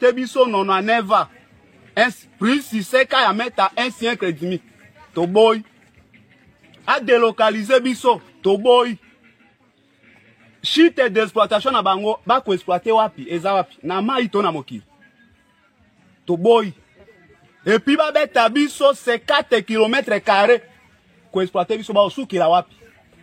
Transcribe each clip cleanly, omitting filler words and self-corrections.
exploité biso non à neva. Plus si c'est qu'à mettre à un siècle et demi. To boy. A délocaliser biso. To boy. Chite d'exploitation na bango. Ba ko exploiter wapi. Eza wapi. Na ma ito na moki. To boy. Et puis ba beta biso c'est 4 km². Ko exploiter biso ba osuki la wapi.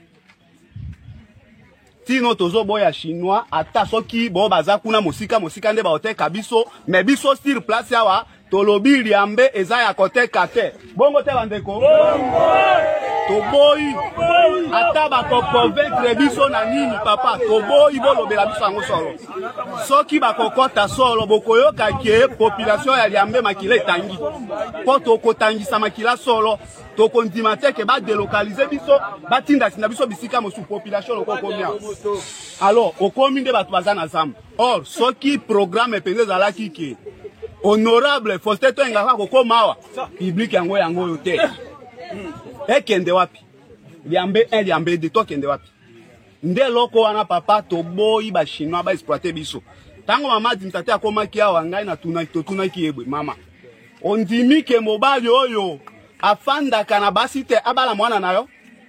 Tino tozo boya chinois ata soki bo baza kuna mosika nde ba oteka biso mais biso sur place yawa tolobi liambe eza ya koteka te bongo te bandeko to boy ata ba ko convaincre biso na nini papa to boy bolobela biso yango solo soki ba kokota solo bokoyoka ke population ya liambe makila etangi po to kotangisa makila solo to kondima te ke ba délocaliser biso ba tinda sina biso bisika mosu population lokokomia. Alors okomi nde bato baza na zamba or soki programme penze zalaki ke honorable Faustin Toengaka kokomawa public yango yote ekende wapi liambe 1 liambe 2 to kende wapi nde loko wana papa to boyi ba chinois ba exploiter biso tango mama dimtate akomaki awa ngai na tunaki yebwe mama ondimi ke mobali oyo afandaka na basi te abala mwana nayo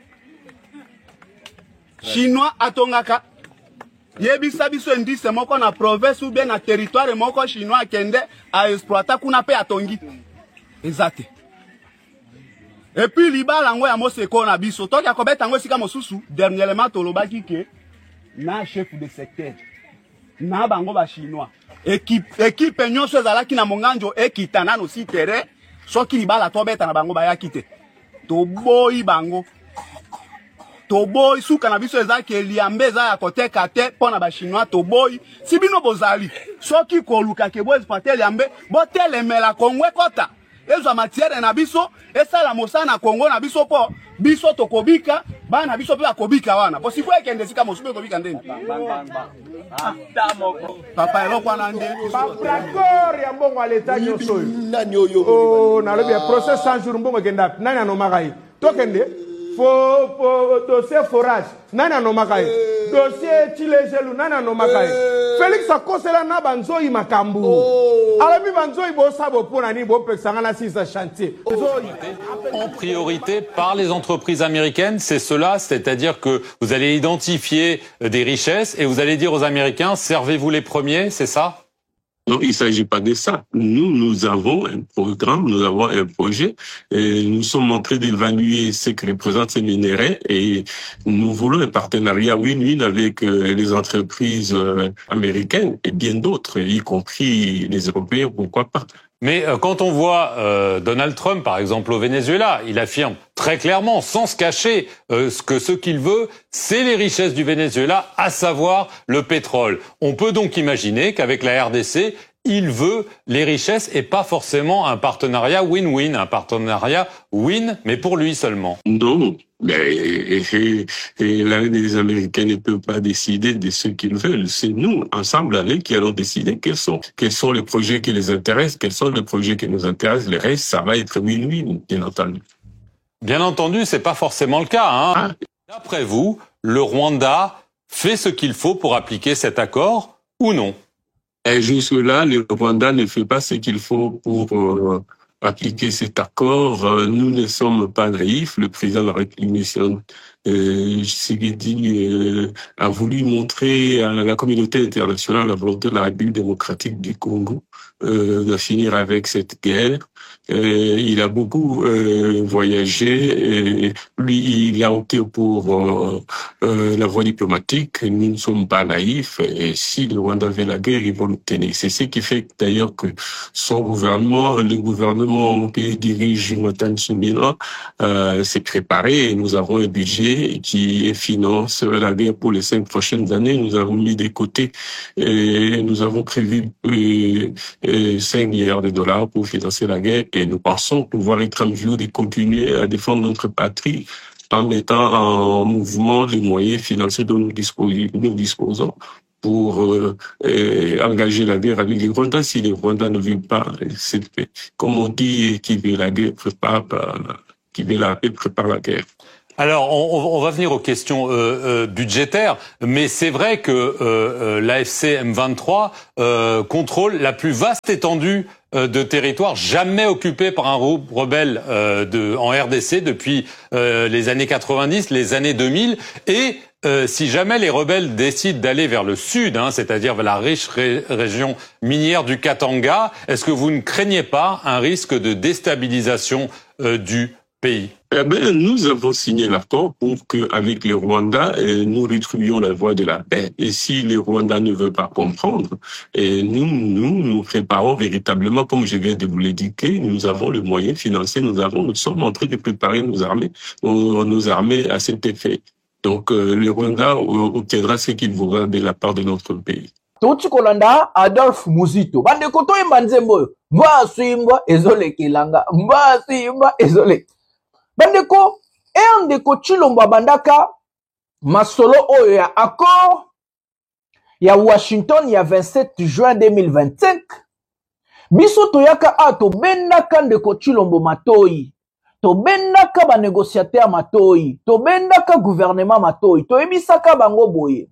chinois atongaka yebisa biso indice moko na province ou bien na territoire moko chinois kende a exploiter kuna pe atongi exact. Et puis libala ngo ya moseko na biso toki akobeta ngo sika mosusu dernièrement tolobaki ke na chef de secteur na bango ba chinois équipe nyonso ezalaki na monganjo ekitana no si terrain soki libala tobeta na bango bayaki te to boyi bango to boy suka na biso ezaki liambe eza ya koteka te pona ba chinois to boy si bino bozali soki koluka ke bo exploiter liambe bo telemela kongwe kota ezo matière na biso esala mosana Kongo na biso po biso tokobika bana biso pe bakobika wana bo si fo ekende sika mosupe kobika ndeni papa eloko na nde d'accord ya mbongo aleta nyoso nani oyo oh na lobi process 100 jours mbongo kenda nani anomakai tokende fo dossier forage nani anomakai dossier chilejelu nani anomakai Félix akosela na banzoi makambu alabi banzoi bo sabo pona ni bo pesanga na sisa chantier en priorité par les entreprises américaines, c'est cela, c'est-à-dire que vous allez identifier des richesses et vous allez dire aux Américains servez-vous les premiers, c'est ça? Non, il ne s'agit pas de ça. Nous avons un programme, nous avons un projet. Et nous sommes en train d'évaluer ce que représentent ces minerais et nous voulons un partenariat win-win avec les entreprises américaines et bien d'autres, y compris les Européens, pourquoi pas. Mais quand on voit Donald Trump, par exemple, au Venezuela, il affirme très clairement, sans se cacher, que ce qu'il veut, c'est les richesses du Venezuela, à savoir le pétrole. On peut donc imaginer qu'avec la RDC, il veut les richesses et pas forcément un partenariat win-win, un partenariat win, mais pour lui seulement. Non. Les Américains ne peuvent pas décider de ce qu'ils veulent. C'est nous, ensemble, qui allons décider quels sont les projets qui les intéressent, quels sont les projets qui nous intéressent. Le reste, ça va être win-win, bien entendu. Bien entendu, c'est pas forcément le cas, hein. D'après vous, le Rwanda fait ce qu'il faut pour appliquer cet accord ou non? Et jusque-là, le Rwanda ne fait pas ce qu'il faut pour appliquer cet accord. Nous ne sommes pas naïfs. Le président de la République, Tshisekedi, a voulu montrer à la communauté internationale la volonté de la République démocratique du Congo de finir avec cette guerre. Il a beaucoup voyagé. Lui, il a opté pour la voie diplomatique. Nous ne sommes pas naïfs. Et si le Rwanda veut la guerre, ils vont l'obtenir. C'est ce qui fait d'ailleurs que son gouvernement, le gouvernement que dirige Jonathan Tsumila, s'est préparé. Nous avons un budget qui finance la guerre pour les 5 prochaines années. Nous avons mis de côté et nous avons prévu 5 milliards de dollars pour financer la guerre et nous pensons pouvoir être en mesure de continuer à défendre notre patrie en mettant en mouvement les moyens financiers dont nous disposons pour engager la guerre avec les Rwandais. Si les Rwandais ne veulent pas cette paix, comme on dit, qui veut la guerre prépare la paix, prépare la guerre. Alors, on va venir aux questions budgétaires, mais c'est vrai que l'AFC M23 contrôle la plus vaste étendue de territoire jamais occupée par un rebelle en RDC depuis les années 90, les années 2000, et si jamais les rebelles décident d'aller vers le sud, c'est-à-dire vers la riche région minière du Katanga, est-ce que vous ne craignez pas un risque de déstabilisation du pays? Eh bien, nous avons signé l'accord pour qu'avec les Rwandais, nous retrouvions la voie de la paix. Et si les Rwandais ne veulent pas comprendre, et nous préparons véritablement, comme je viens de vous l'indiquer, nous avons le moyen financier, nous sommes en train de préparer nos armées à cet effet. Donc, le Rwanda obtiendra ce qu'il voudra de la part de notre pays. Touti kolanda Adolphe Muzito. Bande koto imbanzembo. Mba suimba ezole kilanga. Mba suimba ezole. Bandeko, ndeko Chilombo bandaka masolo oyo ya accord ya Washington ya 27 juin 2025. Biso toyaka to bendaka ndeko Chilombo matoi. To bendaka ba négociateur matoi. To bendaka gouvernement matoi. To ebisaka bango boye.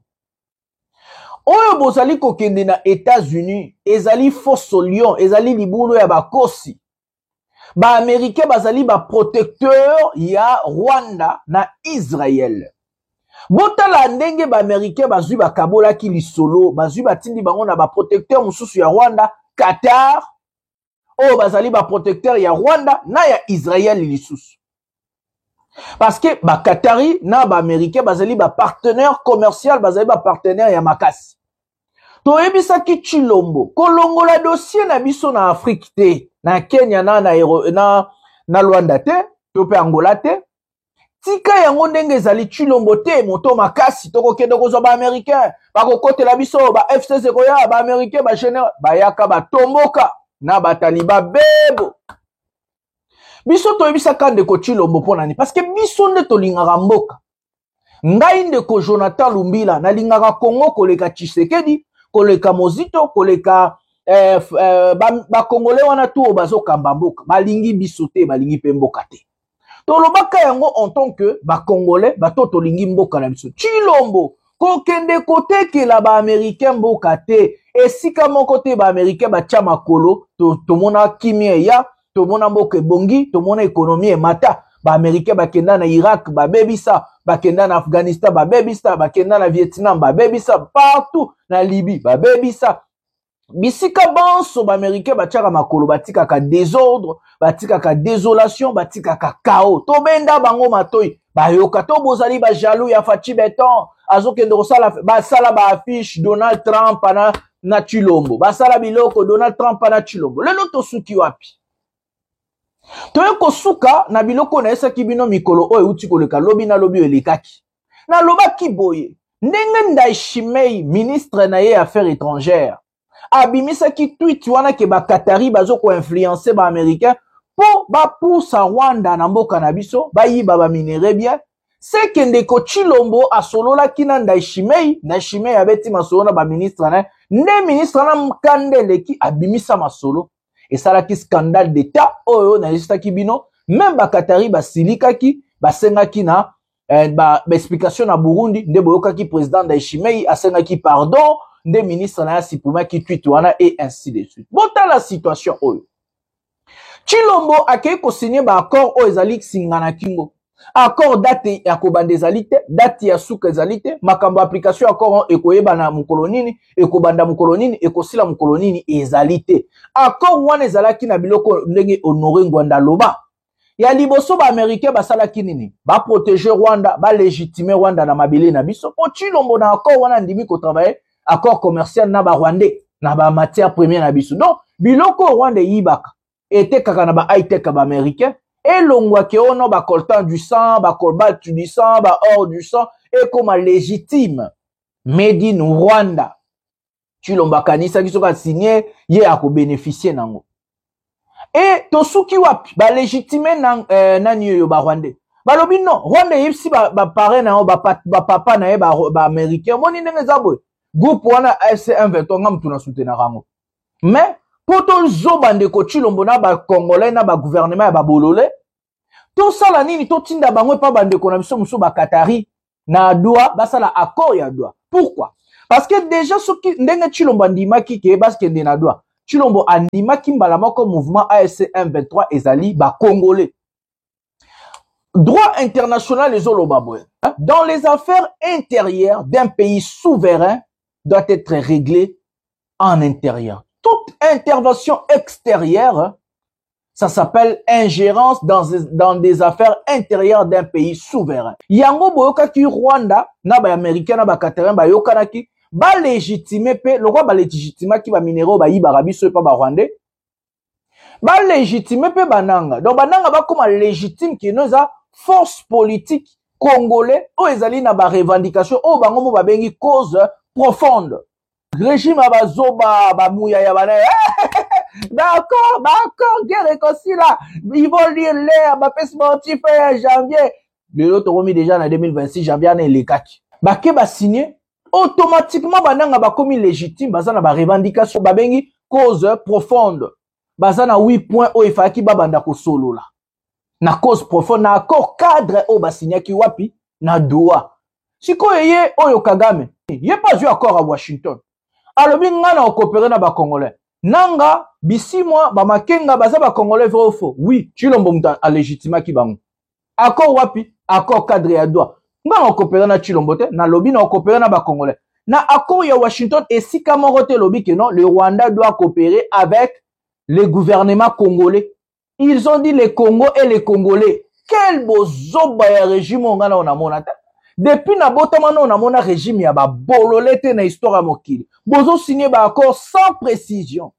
Oyo bozali kokende na États-Unis, ezali faux lion, ezali libulu ya bakosi. Ba Américain bazali ba protecteur ya Rwanda na Israël. Botala ndenge ba Américain bazui ba kabola ki lisolo, bazui ba tindi bango na ba protecteur mususu ya Rwanda, Qatar. Oh bazali ba protecteur ya Rwanda na ya Israël lisusu. Parce que ba Qatari na ba Américain bazali ba partenaire commercial, bazali ba partenaire ya makasi. To ebisa ki Chilombo, kolongola dossier na biso na Afrique te, na Kenya na Luanda te, to pe Angola te. Tika yango ndenge ezali Chilombo te, moto makasi toko kende kozwa ba Américain, ba kokotela biso ba FCC koya ba Américain ba général, ba yaka ba tomboka na ba taliba bebo. Biso to ebisa kande ko Chilombo pona ni parce que biso nde to lingaka mboka. Ngai ndeko Jonathan Lumbila na lingaka Congo koleka Tshisekedi, koleka Mozito, koleka ba Congolais wana tu bazo kamba mboka, balingi biso te, balingi pe mboka te. To lobaka yango en tant que ba Congolais, ba to lingi mboka na biso. Chilombo ko kende kote la ba Américain mboka te, esika moko te ba Américain ba tia makolo, to mona kimia ya, to mona mboka bongi, to mona économie mata. Ba Américain ba kenda na Irak, ba bebisa, ba kenda na Afghanistan, ba bebisa, ba kenda na Vietnam, ba bebisa, partout na Libye, ba bebisa. Bisika banso ba Américain ba tiaka makolo, batika ka désordre, batika ka désolation, batika ka chaos. To benda bango matoi, ba yoka to bozali ba jaloux ya Fachi Beton, azo kende kosala ba sala ba affiche Donald Trump na Chilombo. Ba sala biloko Donald Trump na Chilombo. Lelo to suki wapi? Toye kosuka na biloko na esa kibino mikolo oyo uti koleka lobi na lobi elekaki. Na loba kiboye. Ndenge Ndayishimiye ministre na ye affaires étrangères. Abimisa ki tweet wana ke ba Qatari bazo ko influencer ba américain po ba poussa Rwanda na mboka na biso ba yiba ba minere bien. C'est que ndeko Chilombo asolola kina Ndayishimiye abeti masolo na ba ministre na ne ministre na mkandele ki abimisa masolo. Et ça là qui scandale d'état oyo na lista kibino même ba Qatari ba silika ki ba senga ki na ba explication na Burundi nde boyoka ki président Ndayishimiye asenga ki pardon nde ministre na sipuma ki tweet wana et ainsi de suite. Bota la situation oyo Chilombo akei ko signer ba accord oyo ezali singana kingo accord date ya kobanda ezalite date ya suka ezalite makambo application accord ekoyeba na mukolonini ekobanda mukolonini ekosila mukolonini ezalite accord wana ezalaki na biloko ndenge Honoré Ngwanda loba ya liboso ba américain basalaki nini ba protéger Rwanda ba légitimer Rwanda na mabele na biso po Chilombo na accord wana ndimi ko travailler accord commercial na ba Rwandais na ba matière première na biso donc biloko Rwanda yibaka était kaka na ba high tech ba américain et l'ongwa ke ono ba coltan du sang, ba cobalt du sang, ba or du sang, et comme légitime, made in Rwanda. Chilombo kanisa ki soka signé, ye ako bénéficier nango. Et tosuki wapi, ba légitime nan yo ba Rwandais. Ba lobi non, Rwanda yipsi ba pare na ba papa na ye ba américain, moni ndenge zabwe. Groupe wana AFC M23 ngam tuna soutenir rango. Mais poto zo bande ko Chilombo na ba Congolais na ba gouvernement ya ba bolole Tout ça la nini to tinda bango pa bande ko na biso muso ba Katari na doa basala accord ya doa. Pourquoi? Parce que déjà soki ndenge Chilombo andimaki ke baskende na doa. Chilombo andimaki mbala moko mouvement AFC M23 ezali ba Congolais. Droit international les olobaboy. Dans les affaires intérieures d'un pays souverain doit être réglée en intérieur. Toute intervention extérieure, ça s'appelle ingérence dans des affaires intérieures d'un pays souverain. Yango boyoka ki Rwanda, na ba américain na ba Qatarien ba yokana ki ba légitimer pe lokwa ba légitimer ki ba minéraux ba yibara biso pa ba Rwandais. Ba légitimer pe bananga. Donc bananga ba koma légitime ki noza force politique congolais o ezali na ba revendication o bango mo ba bengi cause profonde. Régime abazoba ba mouya ya bana. D'accord, guerre réconcile là. Ils vont lire l'air, ma paix sportif janvier. Le autre remis déjà en 2026, janvier, on est les quatre. Baké ba signé, automatiquement, bananga ba commis légitime, bazana ba revendication, ba bengi cause profonde. Bazana 8 points o ifaki ba banda ko solo là. Na cause profonde, na accord cadre o ba signé ki wapi, na doa. Siko yeye oyo Kagame, yé pas eu accord à Washington. Alors, nga na coopérer na ba Congolais. Nanga, bisi moi, ba makenga baza ba Congolais vrai ou faux? Oui, Chilombo muta a légitima ki bango. Accord wapi? Accord cadre ya doa. Nga na coopérer na Chilombo te, na lobby na coopérer na ba Congolais. Na accord ya Washington et si kamorote lobby que non, le Rwanda doit coopérer avec le gouvernement congolais. Ils ont dit les Congo et les Congolais. Quel beau zoba ya régime nga na ona monata. Depuis na botamano on a mon régime ya ba bololete na histoire mokili. Bozo signé ba accord sans précision.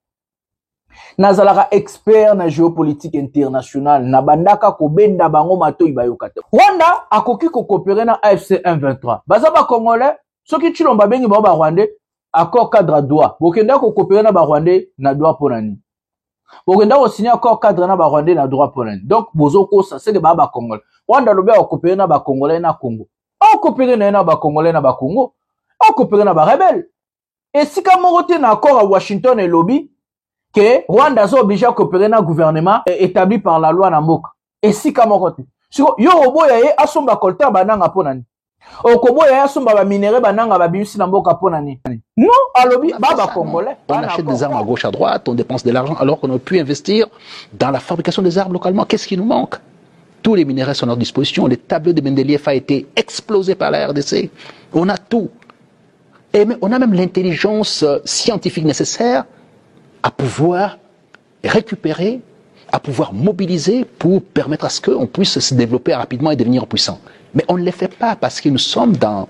Nazalara expert na géopolitique internationale na bandaka ko benda bango matoi ba yokate. Rwanda akoki ko coopérer na AFC M23. Baza ba Congolais, soki Chilomba bengi ba Rwandais, accord cadre droit. Bokenda ko coopérer na ba Rwandais na droit ponani. Bokenda ko signer accord cadre na ba Rwandais na droit ponani. Donc bozo ko ça c'est que ba Congolais. Rwanda lobe ko coopérer na ba Congolais na Congo. On coopère na ba Congolais na ba Congo, on coopère na ba rebelle. Et si comme on na accord à Washington et lobby que Rwanda est obligé à coopérer na gouvernement établi par la loi na mboka. Et si comme on so yo oboya ye asomba colter bananga ponani. Okoboya ye asomba ba minéraux bananga ba bimisi na mboka ponani. Non, à lobby ba Congolais. On achète des armes à gauche à droite, on dépense de l'argent alors qu'on aurait pu investir dans la fabrication des armes localement. Qu'est-ce qui nous manque? Tous les minéraux sont à notre disposition. Le tableau de Mendeleev a été explosé par la RDC. On a tout. Et on a même l'intelligence scientifique nécessaire à pouvoir récupérer, à pouvoir mobiliser pour permettre à ce qu'on puisse se développer rapidement et devenir puissant. Mais on ne le fait pas parce que nous sommes dans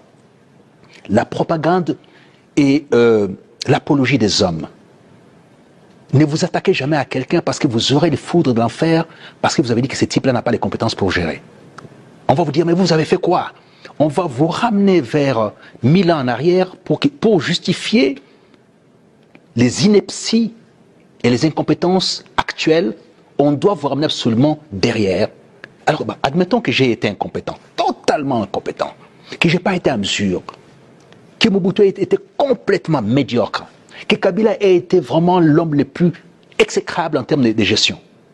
la propagande et l'apologie des hommes. Ne vous attaquez jamais à quelqu'un parce que vous aurez les foudres de l'enfer, parce que vous avez dit que ce type-là n'a pas les compétences pour gérer. On va vous dire, mais vous avez fait quoi? On va vous ramener vers 1000 ans en arrière pour justifier les inepties et les incompétences actuelles. On doit vous ramener absolument derrière. Alors, admettons que j'ai été incompétent, totalement incompétent, que je n'ai pas été à mesure, que Mobutu a été complètement médiocre, que Kabila ait été vraiment l'homme le plus exécrable en termes de gestion.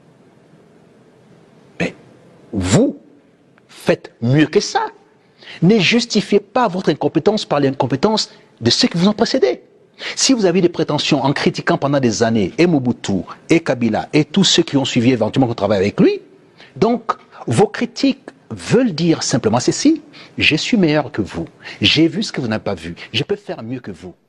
Mais vous faites mieux que ça. Ne justifiez pas votre incompétence par l'incompétence de ceux qui vous ont précédé. Si vous avez des prétentions en critiquant pendant des années et Mobutu, et Kabila, et tous ceux qui ont suivi éventuellement qu'on travaille avec lui, donc vos critiques veulent dire simplement ceci: je suis meilleur que vous, j'ai vu ce que vous n'avez pas vu, je peux faire mieux que vous.